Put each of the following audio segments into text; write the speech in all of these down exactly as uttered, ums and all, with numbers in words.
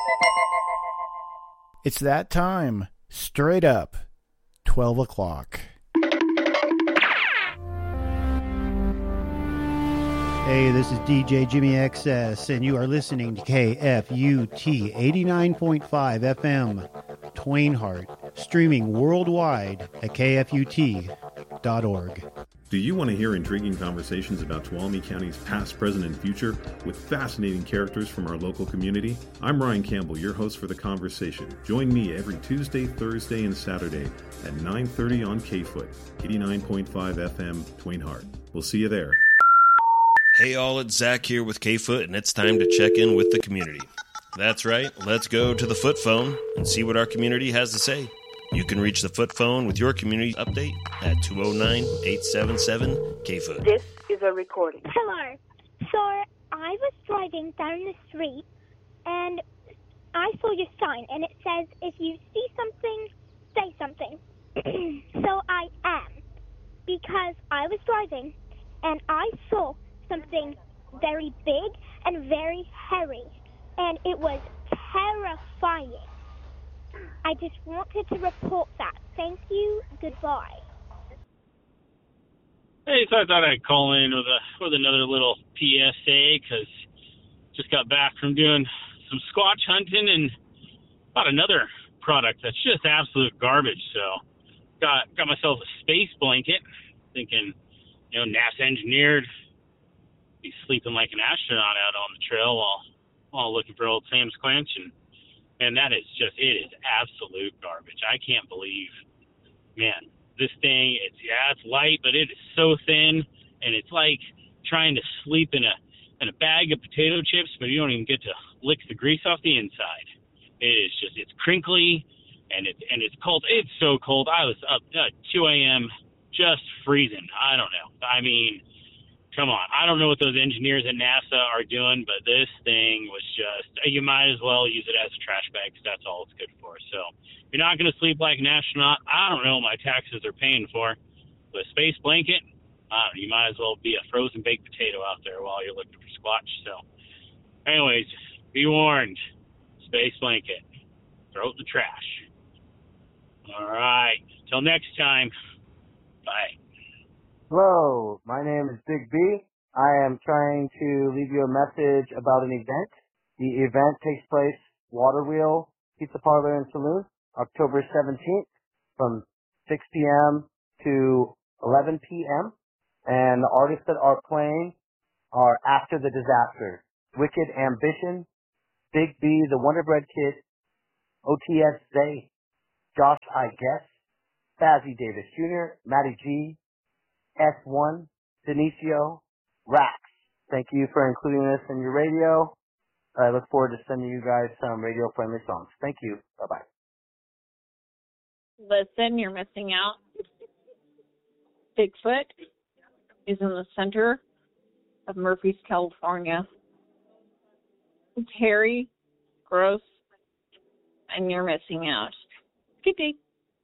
It's that time. Straight up. twelve o'clock. Hey, this is D J Jimmy X S, and you are listening to K F U T eighty-nine point five F M, Twain Harte, streaming worldwide at K F U T dot org. Do you want to hear intriguing conversations about Tuolumne County's past, present, and future with fascinating characters from our local community? I'm Ryan Campbell, your host for The Conversation. Join me every Tuesday, Thursday, and Saturday at nine thirty on K-Foot, eighty-nine point five F M, Twain Harte. We'll see you there. Hey all, it's Zach here with K-Foot, and it's time to check in with the community. That's right, let's go to the Foot Phone and see what our community has to say. You can reach the Foot Phone with your community update at two oh nine, eight seven seven, K Foot. This is a recording. Hello. So, I was driving down the street, and I saw your sign, and it says, if you see something, say something. So I am, because I was driving, and I saw something very big and very hairy, and it was terrifying. I just wanted to report that. Thank you. Goodbye. Hey, so I thought I'd call in with a with another little P S A because just got back from doing some squatch hunting and bought another product that's just absolute garbage. So got got myself a space blanket, thinking, you know, NASA engineered, be sleeping like an astronaut out on the trail while while looking for old Sam's Clench, and and that is just, it is absolute garbage. I can't believe, man, this thing, it's, yeah, it's light, but it is so thin, and it's like trying to sleep in a in a bag of potato chips, but you don't even get to lick the grease off the inside. It is just, it's crinkly, and it's, and it's cold. It's so cold. I was up at two a.m. just freezing. I don't know. I mean, come on. I don't know what those engineers at NASA are doing, but this thing was just, you might as well use it as a trash bag because that's all it's good for. So if you're not going to sleep like an astronaut, I don't know what my taxes are paying for. But a space blanket, I don't know, you might as well be a frozen baked potato out there while you're looking for squatch. So anyways, be warned, space blanket, throw it in the trash. All right. Till next time, bye. Hello, my name is Big B. I am trying to leave you a message about an event. The event takes place Water Wheel Pizza Parlor and Saloon, October seventeenth from six p.m. to eleven p.m. And the artists that are playing are After the Disaster, Wicked Ambition, Big B, The Wonder Bread Kid, O T S Zay, Josh I Guess, Fazzy Davis Junior, Matty G, S one, Denicio, Rax. Thank you for including this in your radio. I look forward to sending you guys some radio-friendly songs. Thank you. Bye-bye. Listen, you're missing out. Bigfoot is in the center of Murphy's, California. It's hairy, gross, and you're missing out. Good day.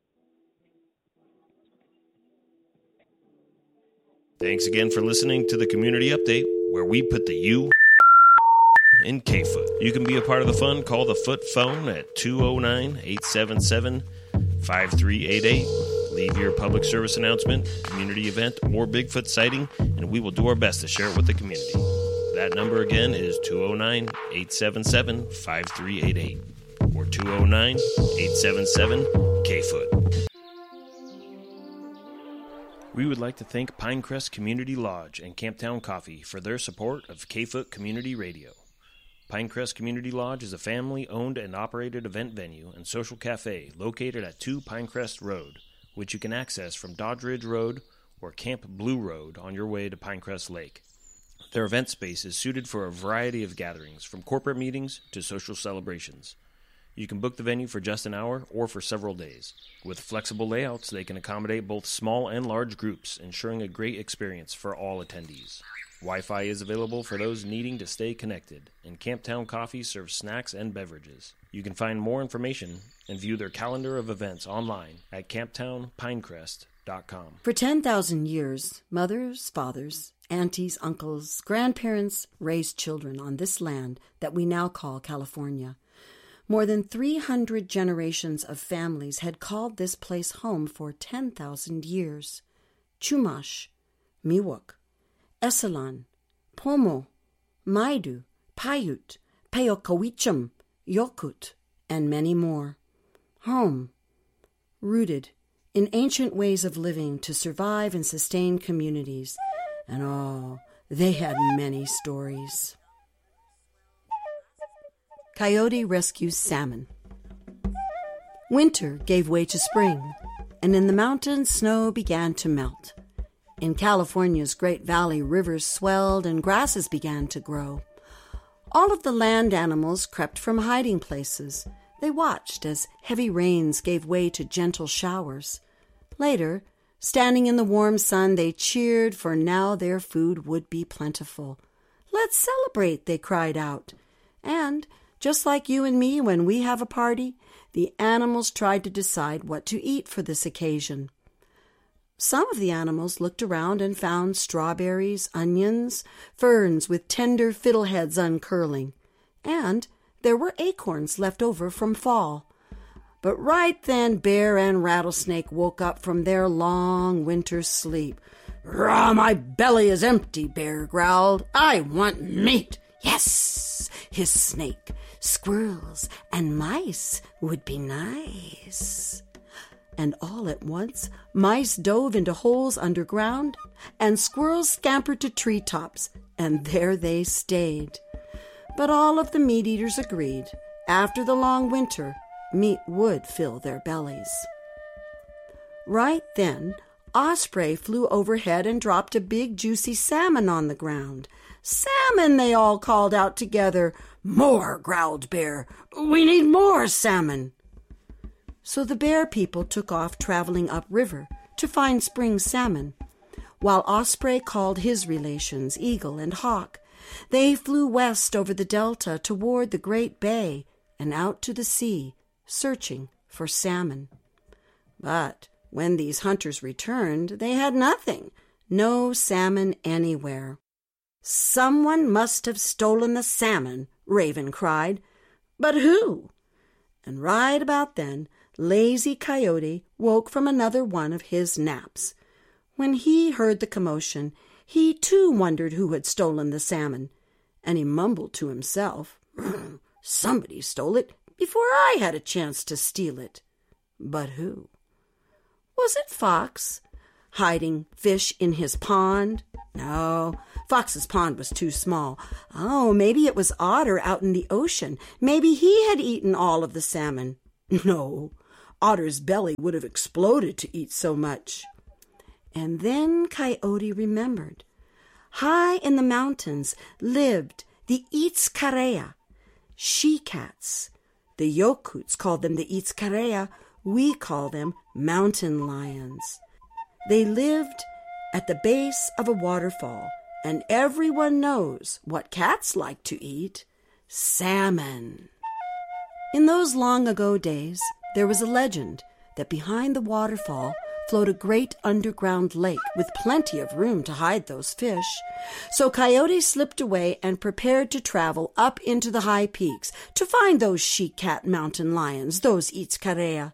Thanks again for listening to the Community Update, where we put the U in K-Foot. You can be a part of the fun. Call the Foot Phone at two oh nine, eight seven seven, five three eight eight. Leave your public service announcement, community event, or Bigfoot sighting, and we will do our best to share it with the community. That number again is two oh nine, eight seven seven, five three eight eight or two oh nine, eight seven seven, K-Foot. We would like to thank Pinecrest Community Lodge and Camptown Coffee for their support of K-Foot Community Radio. Pinecrest Community Lodge is a family-owned and operated event venue and social cafe located at two Pinecrest Road, which you can access from Dodge Ridge Road or Camp Blue Road on your way to Pinecrest Lake. Their event space is suited for a variety of gatherings, from corporate meetings to social celebrations. You can book the venue for just an hour or for several days. With flexible layouts, they can accommodate both small and large groups, ensuring a great experience for all attendees. Wi-Fi is available for those needing to stay connected, and Camptown Coffee serves snacks and beverages. You can find more information and view their calendar of events online at camptown pinecrest dot com. For ten thousand years, mothers, fathers, aunties, uncles, grandparents raised children on this land that we now call California. More than three hundred generations of families had called this place home for ten thousand years. Chumash, Miwok, Esalen, Pomo, Maidu, Paiute, Peokawicham, Yokut, and many more. Home, rooted in ancient ways of living to survive and sustain communities. And oh, they had many stories. Coyote rescues salmon. Winter gave way to spring, and in the mountains snow began to melt. In California's Great Valley, rivers swelled and grasses began to grow. All of the land animals crept from hiding places. They watched as heavy rains gave way to gentle showers. Later, standing in the warm sun, they cheered, for now their food would be plentiful. "Let's celebrate," they cried out. And, just like you and me when we have a party, the animals tried to decide what to eat for this occasion. Some of the animals looked around and found strawberries, onions, ferns with tender fiddleheads uncurling, and there were acorns left over from fall. But right then Bear and Rattlesnake woke up from their long winter sleep. "Rah, my belly is empty," Bear growled. "I want meat. Yes," hissed Snake. "Squirrels and mice would be nice." And all at once, mice dove into holes underground, and squirrels scampered to treetops, and there they stayed. But all of the meat-eaters agreed, after the long winter, meat would fill their bellies. Right then, Osprey flew overhead and dropped a big, juicy salmon on the ground. "Salmon!" they all called out together. "More!" growled Bear. "We need more salmon!" So the bear people took off traveling upriver to find spring salmon, while Osprey called his relations, Eagle and Hawk. They flew west over the delta toward the Great Bay and out to the sea, searching for salmon. But when these hunters returned, they had nothing, no salmon anywhere. "Someone must have stolen the salmon," Raven cried. "But who?" And right about then, Lazy Coyote woke from another one of his naps. When he heard the commotion, he too wondered who had stolen the salmon, and he mumbled to himself, "Somebody stole it before I had a chance to steal it." But who? Was it Fox, hiding fish in his pond? No, Fox's pond was too small. Oh, maybe it was Otter out in the ocean. Maybe he had eaten all of the salmon. No, Otter's belly would have exploded to eat so much. And then Coyote remembered. High in the mountains lived the Itzkareya, she-cats. The Yokuts called them the Itzkareya. We call them mountain lions. They lived at the base of a waterfall, and everyone knows what cats like to eat: salmon. In those long-ago days, there was a legend that behind the waterfall flowed a great underground lake with plenty of room to hide those fish. So Coyote slipped away and prepared to travel up into the high peaks to find those she-cat mountain lions, those Itzkareya.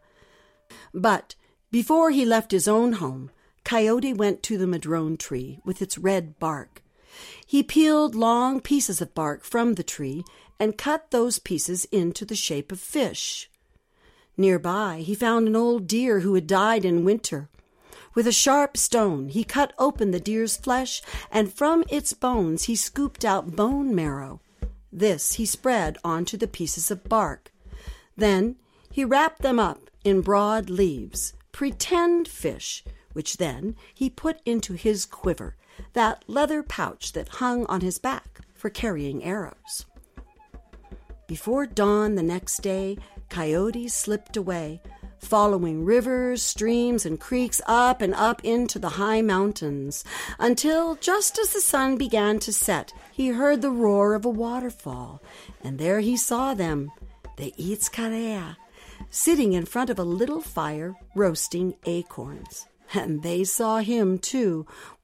But before he left his own home, Coyote went to the madrone tree with its red bark. He peeled long pieces of bark from the tree and cut those pieces into the shape of fish. Nearby, he found an old deer who had died in winter. With a sharp stone, he cut open the deer's flesh, and from its bones he scooped out bone marrow. This he spread onto the pieces of bark. Then he wrapped them up in broad leaves, pretend fish, which then he put into his quiver, that leather pouch that hung on his back for carrying arrows. Before dawn the next day, Coyote slipped away, following rivers, streams, and creeks up and up into the high mountains, until just as the sun began to set, he heard the roar of a waterfall, and there he saw them, the Itzkareya, sitting in front of a little fire roasting acorns. And they saw him, too.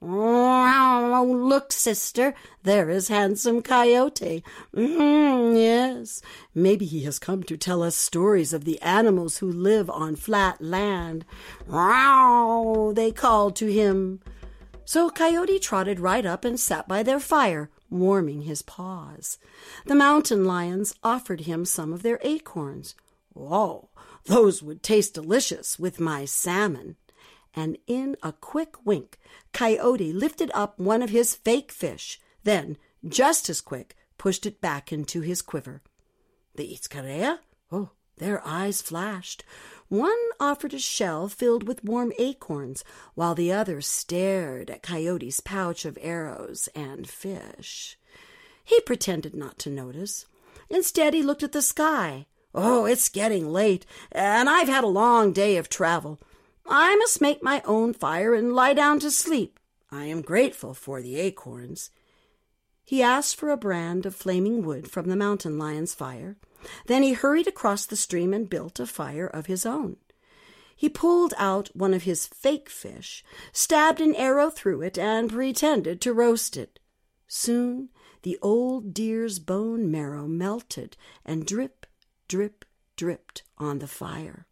"Oh, look, sister, there is handsome Coyote. Mm, yes, maybe he has come to tell us stories of the animals who live on flat land." "Wow," they called to him. So Coyote trotted right up and sat by their fire, warming his paws. The mountain lions offered him some of their acorns. "Oh, those would taste delicious with my salmon." And in a quick wink, Coyote lifted up one of his fake fish, then, just as quick, pushed it back into his quiver. The Itzkarea? Oh, their eyes flashed. One offered a shell filled with warm acorns, while the other stared at Coyote's pouch of arrows and fish. He pretended not to notice. Instead, he looked at the sky. "Oh, it's getting late, and I've had a long day of travel. I must make my own fire and lie down to sleep. I am grateful for the acorns." He asked for a brand of flaming wood from the mountain lion's fire. Then he hurried across the stream and built a fire of his own. He pulled out one of his fake fish, stabbed an arrow through it, and pretended to roast it. Soon the old deer's bone marrow melted and drip, drip, dripped on the fire.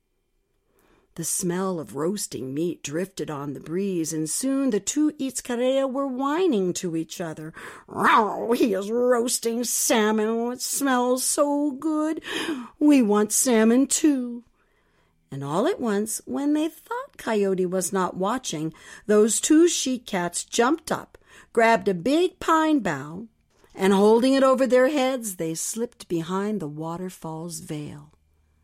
The smell of roasting meat drifted on the breeze, and soon the two Itzkarea were whining to each other. "Oh, he is roasting salmon. Oh, it smells so good. We want salmon, too." And all at once, when they thought Coyote was not watching, those two she-cats jumped up, grabbed a big pine bough, and holding it over their heads, they slipped behind the waterfall's veil.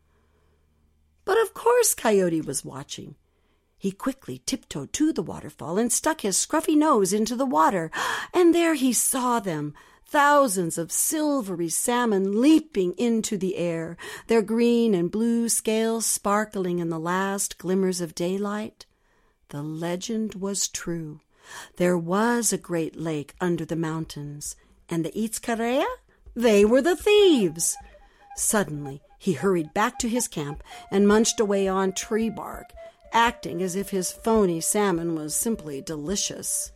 But of course Coyote was watching. He quickly tiptoed to the waterfall and stuck his scruffy nose into the water, and there he saw them, thousands of silvery salmon leaping into the air, their green and blue scales sparkling in the last glimmers of daylight. The legend was true. There was a great lake under the mountains, and the Itzkarea, they were the thieves. Suddenly, he hurried back to his camp and munched away on tree bark, acting as if his phony salmon was simply delicious.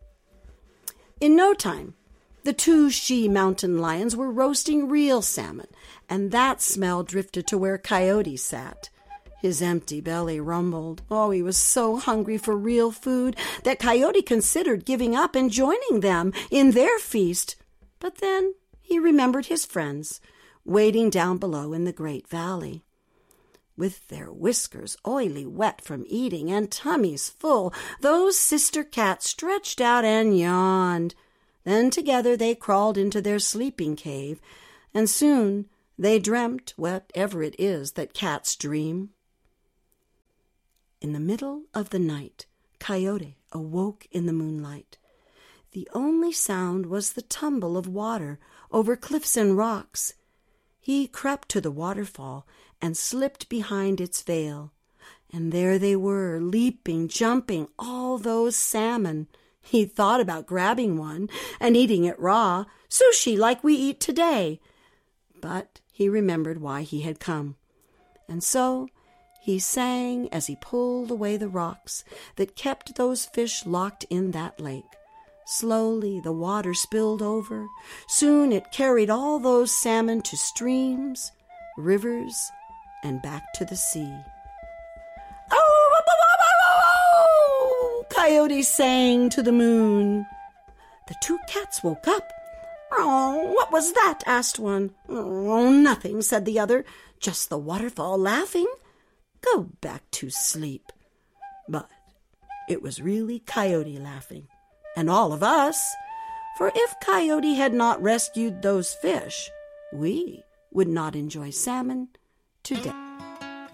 In no time, the two she-mountain lions were roasting real salmon, and that smell drifted to where Coyote sat. His empty belly rumbled. Oh, he was so hungry for real food that Coyote considered giving up and joining them in their feast. But then he remembered his friends, waiting down below in the great valley. With their whiskers oily wet from eating and tummies full, those sister cats stretched out and yawned. Then together they crawled into their sleeping cave, and soon they dreamt whatever it is that cats dream. In the middle of the night, Coyote awoke in the moonlight. The only sound was the tumble of water over cliffs and rocks. He crept to the waterfall and slipped behind its veil. And there they were, leaping, jumping, all those salmon. He thought about grabbing one and eating it raw, sushi like we eat today. But he remembered why he had come. And so he sang as he pulled away the rocks that kept those fish locked in that lake. Slowly the water spilled over. Soon it carried all those salmon to streams, rivers, and back to the sea. "Oh, Coyote sang to the moon. The two cats woke up. "Oh, what was that?" asked one. "Oh, nothing," said the other. "Just the waterfall laughing. Go back to sleep." But it was really Coyote laughing, and all of us. For if Coyote had not rescued those fish, we would not enjoy salmon today.